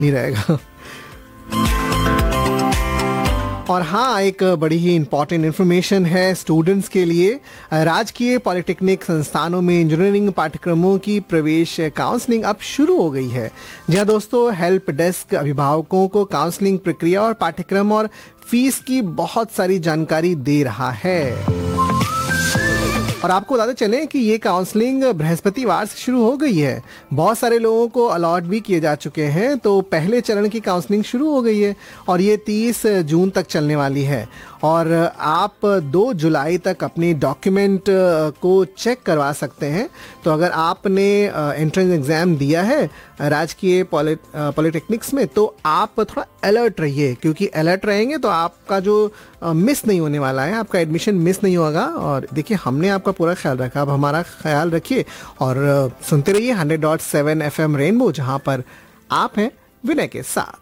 नहीं रहेगा। और हाँ, एक बड़ी ही इम्पॉर्टेंट इन्फॉर्मेशन है स्टूडेंट्स के लिए। राजकीय पॉलिटेक्निक संस्थानों में इंजीनियरिंग पाठ्यक्रमों की प्रवेश काउंसलिंग अब शुरू हो गई है। जी हाँ दोस्तों, हेल्प डेस्क अभिभावकों को काउंसलिंग प्रक्रिया और पाठ्यक्रम और फीस की बहुत सारी जानकारी दे रहा है। और आपको बताते चलें कि ये काउंसलिंग बृहस्पतिवार से शुरू हो गई है। बहुत सारे लोगों को अलॉट भी किए जा चुके हैं, तो पहले चरण की काउंसलिंग शुरू हो गई है और ये 30 जून तक चलने वाली है। और आप 2 जुलाई तक अपने डॉक्यूमेंट को चेक करवा सकते हैं। तो अगर आपने एंट्रेंस एग्ज़ाम दिया है राजकीय पॉलिटेक्निक्स में, तो आप थोड़ा अलर्ट रहिए, क्योंकि अलर्ट रहेंगे तो आपका जो मिस नहीं होने वाला है, आपका एडमिशन मिस नहीं होगा। और देखिए, हमने आपका पूरा ख्याल रखा, अब हमारा ख्याल रखिए और सुनते रहिए 100.7 FM रेनबो, जहाँ पर आप हैं विनय के साथ।